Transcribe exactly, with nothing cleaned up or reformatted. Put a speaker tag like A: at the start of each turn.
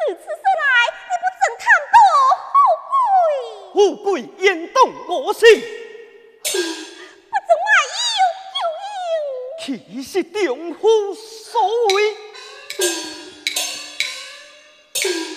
A: 此事来，你不怎贪多富贵？
B: 富贵焉动我心？
A: 不怎卖忧
B: 其实丈夫所为。